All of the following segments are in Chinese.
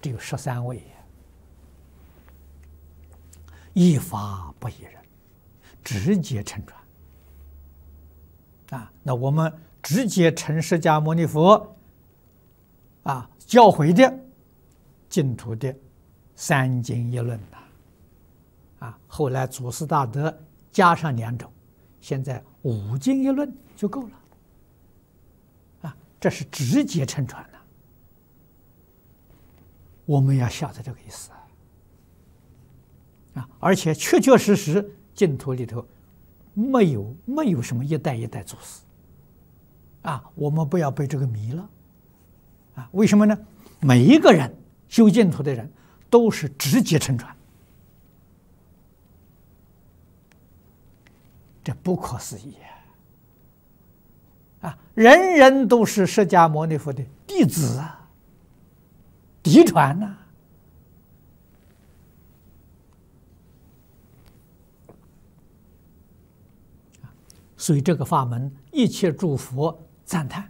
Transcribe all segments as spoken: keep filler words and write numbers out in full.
只有十三位，一法不一人，直接承传。啊，那我们直接承释迦牟尼佛啊教诲的净土的三经一论呐，啊，后来祖师大德加上两种，现在五经一论就够了。啊，这是直接承传的，我们要晓得这个意思啊。啊，而且确确实实净土里头没有没有什么一代一代祖师，啊，我们不要被这个迷了，啊，为什么呢？每一个人修净土的人都是直接承传，这不可思议啊！啊，人人都是释迦牟尼佛的弟子啊，嫡传呐。所以这个法门，一切诸佛赞叹，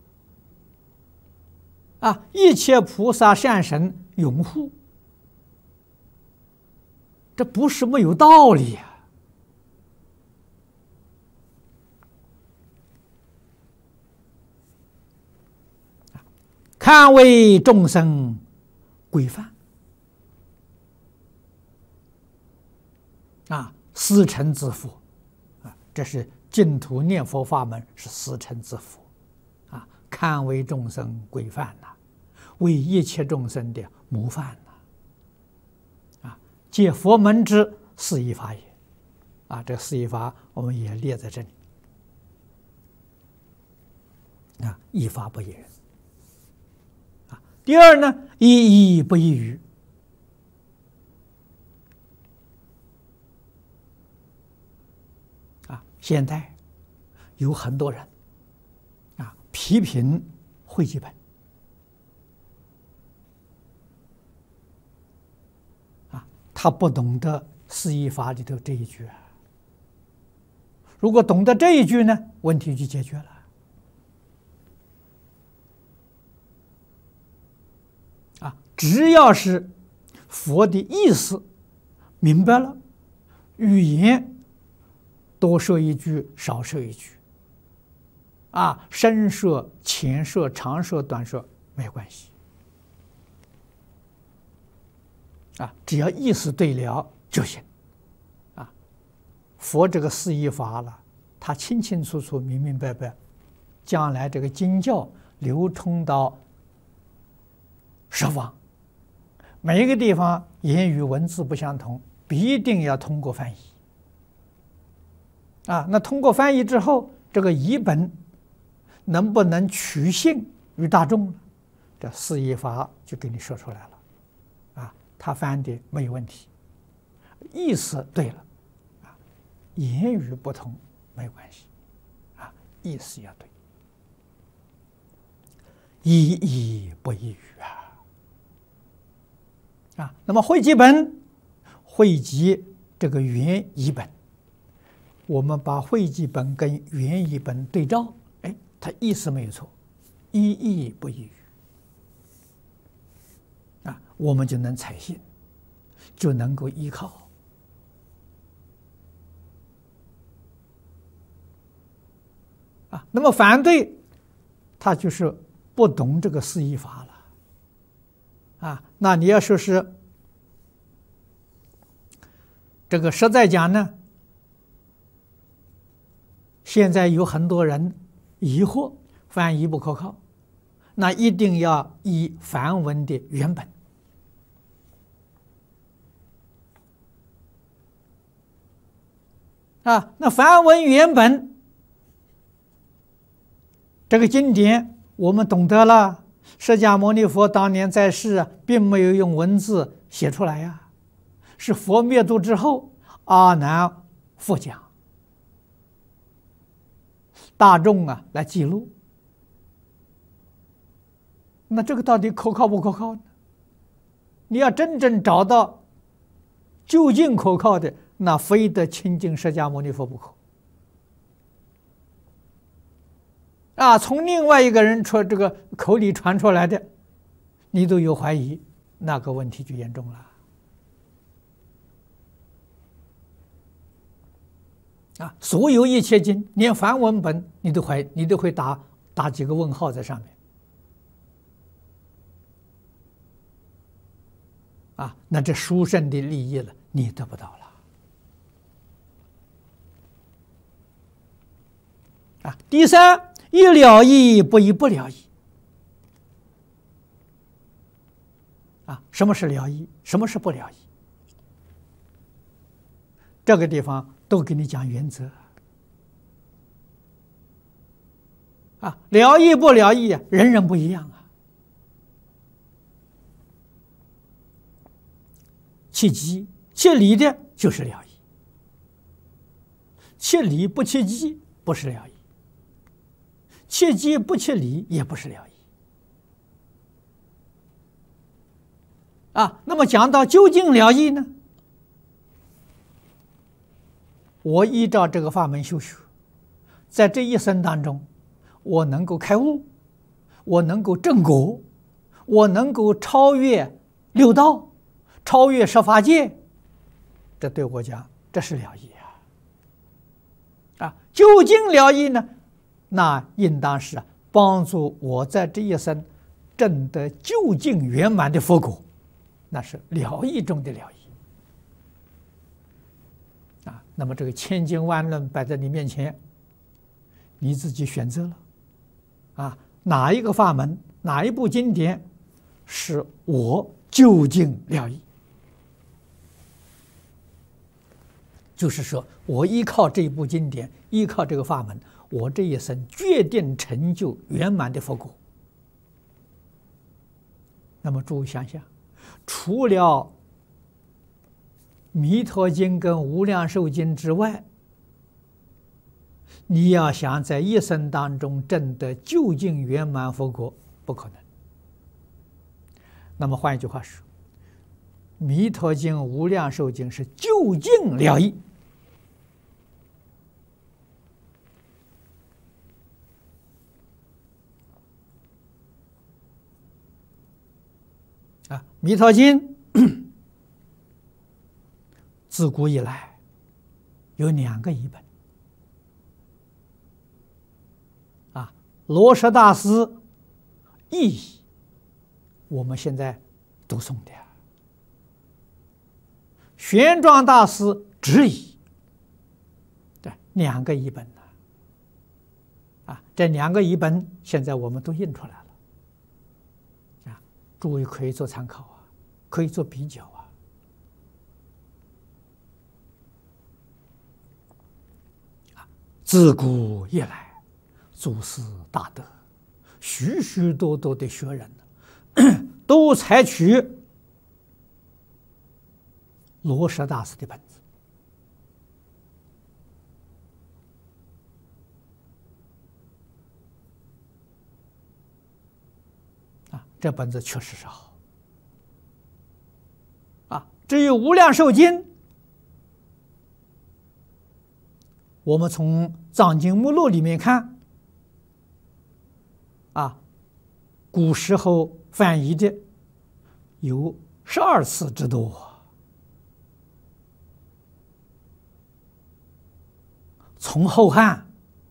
啊，一切菩萨善神拥护，这不是没有道理呀！堪为众生规范，啊，思成之佛，啊，这是。净土念佛法门是思成之佛，啊，堪为众生规范呐，为一切众生的模范呐，啊，借佛门之四依法也，啊，这四依法我们也列在这里，啊，依法不依人，啊，第二呢，依义不依语。现在有很多人啊批评汇集本啊，他不懂得四依法里头这一句啊。如果懂得这一句呢，问题就解决了啊。只要是佛的意思明白了，语言多说一句，少说一句，啊，深说、浅说、长说、短说没关系，啊，只要意思对了就行，啊，佛这个四依法了，他清清楚楚、明明白白，将来这个经教流通到十方，每一个地方言语文字不相同，必定要通过翻译。啊，那通过翻译之后，这个译本能不能取信于大众呢？这四依法就给你说出来了，啊，他翻的没有问题，意思对了，啊，言语不同没关系，啊，意思要对，依义不依语啊，啊，那么汇集本汇集这个原译本。我们把汇集本跟原译本对照，哎，它意思没有错，依义不依语啊，我们就能采信，就能够依靠啊。那么反对，他就是不懂这个四依法了啊。那你要说是这个实在讲呢？现在有很多人疑惑翻译不可靠，那一定要依梵文的原本啊。那梵文原本这个经典我们懂得了，释迦牟尼佛当年在世并没有用文字写出来呀，是佛灭度之后阿难复讲，大众啊来记录，那这个到底可靠不可靠呢？你要真正找到究竟可靠的，那非得亲近释迦牟尼佛不可啊！从另外一个人出这个口里传出来的，你都有怀疑， 那个问题就严重了。啊，所有一切经，连梵文本你都会你都会打打几个问号在上面。啊，那这殊胜的利益了，你得不到了。啊，第三，一了义不一不了义。啊，什么是了义？什么是不了义？这个地方都给你讲原则。啊，了义不了义啊，人人不一样啊。切机切理的就是了义，切理不切机不是了义，切机不切理也不是了义。啊，那么讲到究竟了义呢？我依照这个法门修学，在这一生当中，我能够开悟，我能够正果，我能够超越六道，超越十法界，这对我讲，这是了义啊！啊，究竟了义呢？那应当是帮助我在这一生证得究竟圆满的佛果，那是了义中的了义啊！那么这个千经万论摆在你面前，你自己选择了啊，哪一个法门，哪一部经典是我究竟了义？就是说我依靠这一部经典，依靠这个法门，我这一生决定成就圆满的佛果。那么诸位想想，除了《弥陀经》跟《无量寿经》之外，你要想在一生当中证得究竟圆满佛果，不可能。那么换一句话说，《弥陀经》《无量寿经》是究竟了义。啊，《弥陀经》自古以来有两个译本。啊，罗什大师译译，我们现在读诵的。玄奘大师直译，对，两个译本呢。啊，这两个译本现在我们都印出来了。啊，诸位可以做参考啊，可以做比较啊。啊，自古以来，祖师大德，许许多多的学人都采取罗什大师的本子啊，这本子确实是好啊。至于《无量寿经》，我们从藏经目录里面看啊，古时候翻译的有十二次之多。从后汉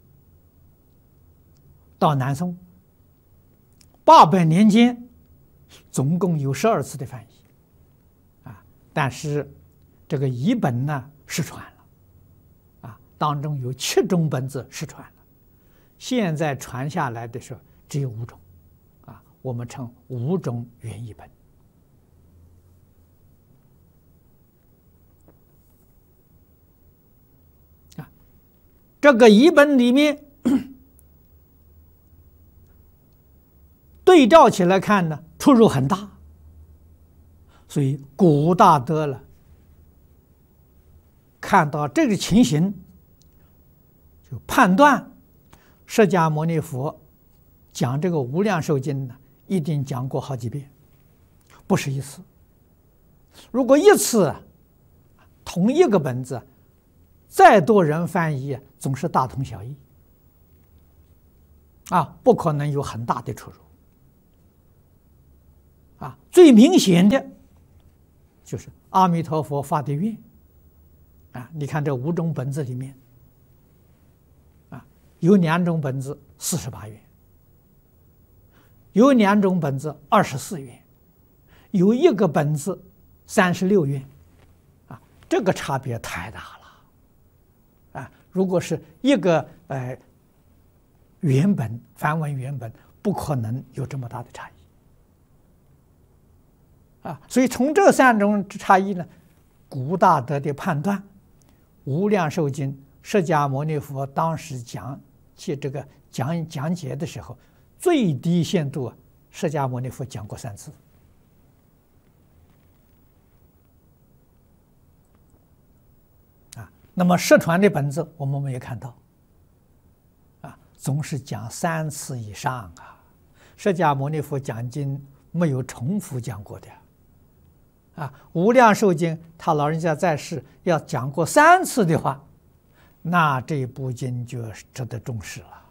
到南宋八百年间，总共有十二次的翻译，啊，但是这个译本呢失传了，啊，当中有七种本子失传了，现在传下来的时候只有五种，啊，我们称五种原译本。这个译本里面对照起来看呢，出入很大，所以古大德了看到这个情形，就判断释迦牟尼佛讲这个《无量寿经》呢，一定讲过好几遍，不是一次。如果一次同一个本子，再多人翻译，总是大同小异，啊，不可能有很大的出入， 啊，最明显的就是阿弥陀佛发的愿啊。你看这五种本子里面啊，有两种本子四十八愿，有两种本子二十四愿，有一个本子三十六愿啊，这个差别太大了啊！如果是一个呃原本梵文原本，不可能有这么大的差异啊！所以从这三种差异呢，古大德的判断，《无量寿经》释迦牟尼佛当时讲解这个讲讲解的时候，最低限度啊，释迦牟尼佛讲过三次。啊，那么释传的本子我们没有看到，啊，总是讲三次以上啊。释迦牟尼佛讲经没有重复讲过的，啊，《无量寿经》他老人家在世要讲过三次的话，那这部经就值得重视了。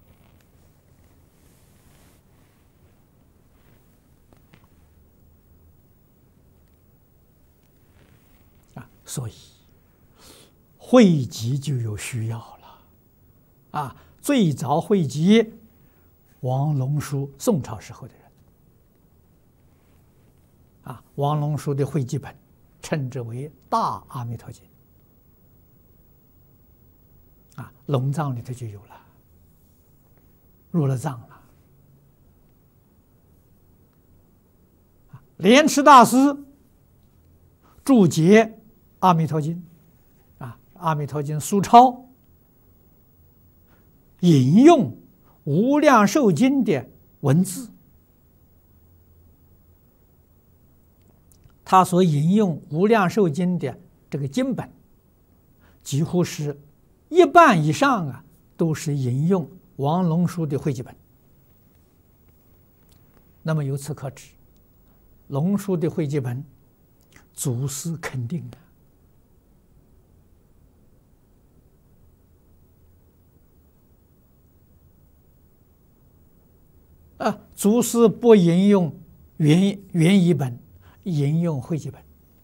啊，所以汇集就有需要了。啊，最早汇集王龙书宋朝时候的人。啊，王龙书的汇集本称之为《大阿弥陀经》。啊，龙藏里头就有了，入了藏了。莲池大师注解《阿弥陀经》，啊，《阿弥陀经》苏钞引用《无量寿经》的文字，他所引用《无量寿经》的这个经本，几乎是一半以上啊，都是引用王龙书的汇集本。那么由此可知，龙书的汇集本，祖师肯定的。啊，祖师不引用原原译本，引用汇集本，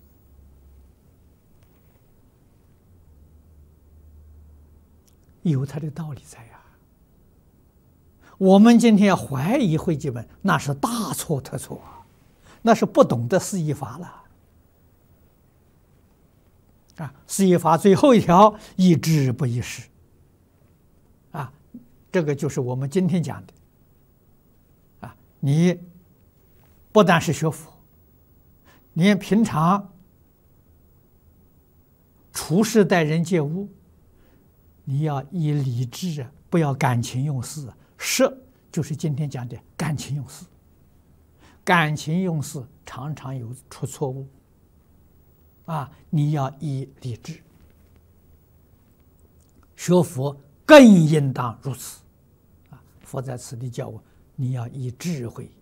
有它的道理在呀。我们今天怀疑汇集本，那是大错特错啊，那是不懂得四依法了。啊，四依法最后一条，一知不一识。啊，这个就是我们今天讲的。啊，你不但是学佛，你平常处事待人接物，你要以理智啊，不要感情用事啊。识就是今天讲的感情用事，感情用事常常有出错误啊，你要以理智。学佛更应当如此啊！佛在此地教我，你要以智慧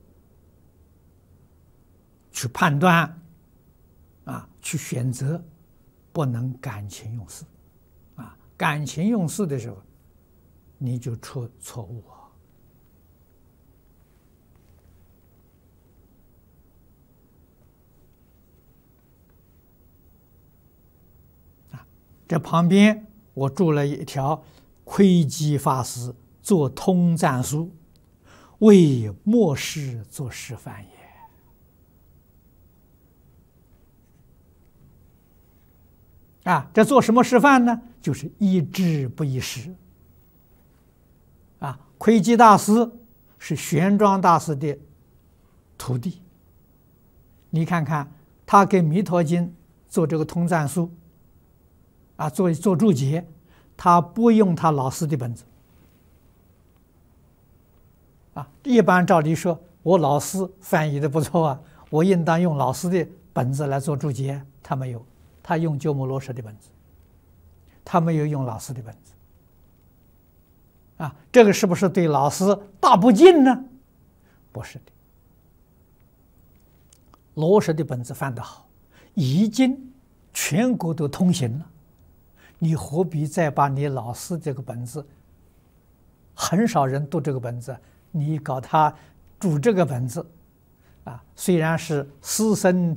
去判断啊，去选择，不能感情用事啊！感情用事的时候，你就出错误啊！啊，这旁边我注了一条窥基法师做通赞书，为末世做示范也。啊，这做什么示范呢？就是一知不一识。啊，窥基大师是玄奘大师的徒弟。你看看他给《弥陀经》做这个通赞书，啊，做做注解，他不用他老师的本子。啊，一般照理说，我老师翻译的不错啊，我应当用老师的本子来做注解，他没有。他用鸠摩罗什的本子，他没有用老师的本子，啊，这个是不是对老师大不敬呢？不是的。罗什的本子翻得好，已经全国都通行了，你何必再把你老师这个本子？很少人读这个本子，你搞他注这个本子， 啊，虽然是私生